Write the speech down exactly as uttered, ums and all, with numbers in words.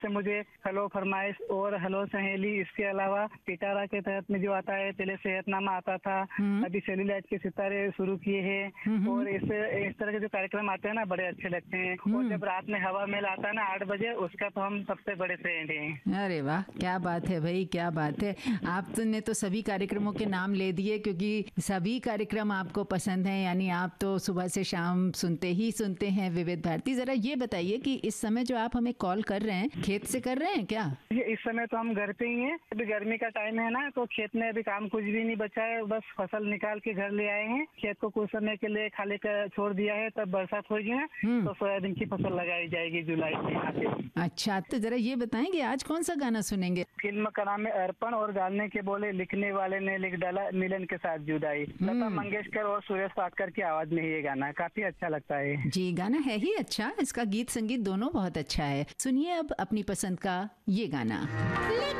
से मुझे हेलो फरमाइश और हेलो सहेली, इसके अलावा पिटारा के तहत में जो आता है पहले सेहतनामा आता था, अभी सेल्यूलाइट के सितारे शुरू किए हैं और इस इस तरह के जो कार्यक्रम आते हैं ना बड़े अच्छे लगते हैं। और जब रात में हवा मेल आता है ना आठ बजे, उसका तो हम सबसे बड़े फ्रेंड हैं। अरे वाह, क्या बात है भाई, क्या बात है। आपने तो सभी कार्यक्रमों के नाम ले दिए क्योंकि सभी कार्यक्रम आपको पसंद हैं, यानी आप तो सुबह से शाम सुनते ही सुनते हैं विविध भारती। जरा ये बताइए कि इस समय जो आप हमें कॉल कर रहे हैं, खेत से कर रहे हैं क्या? इस समय तो हम घर पे ही हैं। अभी गर्मी का टाइम है ना, तो खेत में अभी काम कुछ भी नहीं बचा है, बस फसल निकाल के घर ले आए हैं। खेत को कुछ समय के लिए खाली कर छोड़ दिया है, तब बरसात होगी ना तो सोयाबीन की फसल लगाई जाएगी जुलाई में यहाँ पे। अच्छा, तो जरा ये बताएंगे आज कौन सा गाना सुनेंगे? फिल्म का नाम है अर्पण और गाने के बोले लिखने वाले ने लिख डाला मिलन के साथ जुदाई। लता मंगेशकर और सुरेश पाटकर की आवाज में ये गाना काफी अच्छा लगता है। जी, गाना है ही अच्छा, इसका गीत संगीत दोनों बहुत अच्छा है। सुनिए अब अपनी पसंद का ये गाना।